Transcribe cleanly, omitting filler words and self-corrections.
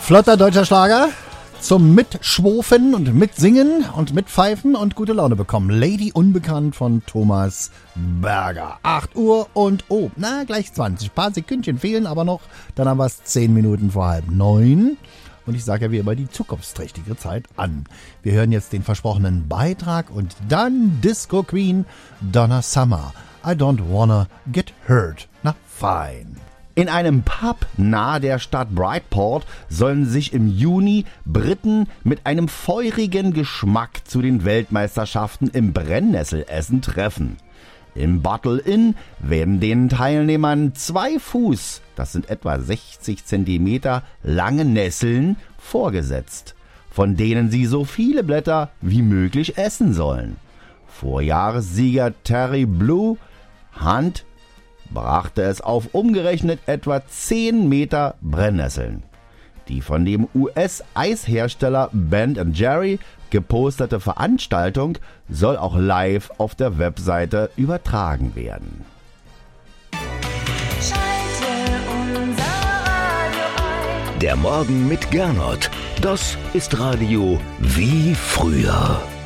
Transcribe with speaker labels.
Speaker 1: Flotter deutscher Schlager zum Mitschwofen und Mitsingen und Mitpfeifen und gute Laune bekommen. Lady Unbekannt von Thomas Berger. 8 Uhr und gleich 20. Ein paar Sekündchen fehlen aber noch. Dann haben wir es 10 Minuten vor 8:30. Und ich sage ja wie immer die zukunftsträchtige Zeit an. Wir hören jetzt den versprochenen Beitrag und dann Disco Queen Donna Summer. I don't wanna get hurt. Na, fein.
Speaker 2: In einem Pub nahe der Stadt Bridport sollen sich im Juni Briten mit einem feurigen Geschmack zu den Weltmeisterschaften im Brennnesselessen treffen. Im Bottle Inn werden den Teilnehmern 2 Fuß, das sind etwa 60 Zentimeter, lange Nesseln vorgesetzt, von denen sie so viele Blätter wie möglich essen sollen. Vorjahressieger Terry Blue Hunt brachte es auf umgerechnet etwa 10 Meter Brennnesseln. Die von dem US-Eishersteller Ben & Jerry geposterte Veranstaltung soll auch live auf der Webseite übertragen werden.
Speaker 3: Schalte unser Radio ein.
Speaker 4: Der Morgen mit Gernot. Das ist Radio wie früher.